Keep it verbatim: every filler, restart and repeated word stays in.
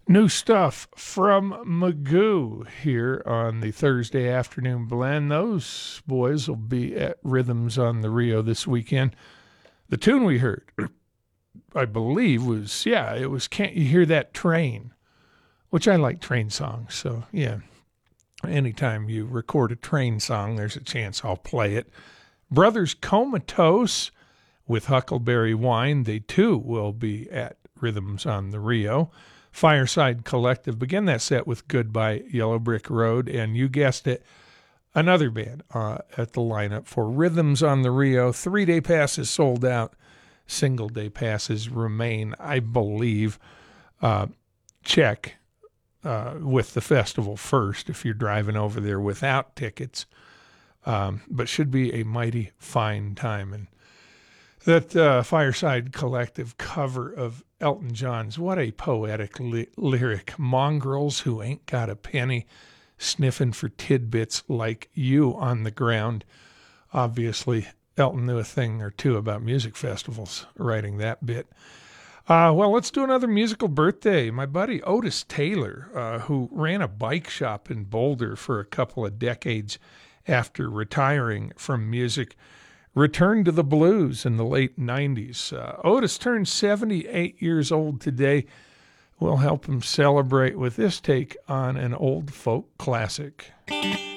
New stuff from Magoo here on the Thursday afternoon blend. Those boys will be at Rhythms on the Rio this weekend. The tune we heard, I believe, was, yeah, it was Can't You Hear That Train, which I like train songs. So, yeah, anytime you record a train song, there's a chance I'll play it. Brothers Comatose with Huckleberry Wine, they too will be at Rhythms on the Rio. Fireside Collective began that set with Goodbye Yellow Brick Road, and you guessed it, another band uh, at the lineup for Rhythms on the Rio. Three-day passes sold out. Single-day passes remain, I believe. Uh, check uh, with the festival first if you're driving over there without tickets, um, but should be a mighty fine time. And that uh, Fireside Collective cover of Elton John's, what a poetic li- lyric. Mongrels who ain't got a penny, sniffing for tidbits like you on the ground. Obviously, Elton knew a thing or two about music festivals, writing that bit. Uh, well, let's do another musical birthday. My buddy Otis Taylor, uh, who ran a bike shop in Boulder for a couple of decades after retiring from music, returned to the blues in the late nineties. Uh, Otis turned seventy-eight years old today. We'll help him celebrate with this take on an old folk classic.